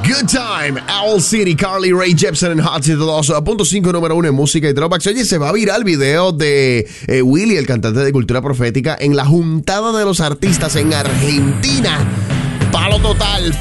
Good Time, Owl City, Carly Rae Jepsen en Hot 2.5 número 1 en música y throwbacks. Oye, se va a virar el video de Willy, el cantante de Cultura Profética, en la juntada de los artistas en Argentina. Palo total.